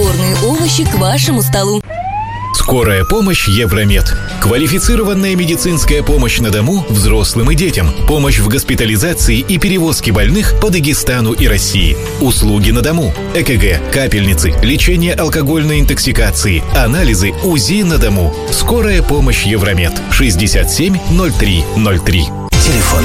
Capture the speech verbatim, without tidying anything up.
Отборные овощи к вашему столу. Скорая помощь Евромед. Квалифицированная медицинская помощь на дому взрослым и детям. Помощь в госпитализации и перевозке больных по Дагестану и России. Услуги на дому. ЭКГ, капельницы, лечение алкогольной интоксикации, анализы, УЗИ на дому. Скорая помощь Евромед. шестьдесят семь ноль три ноль три. Телефон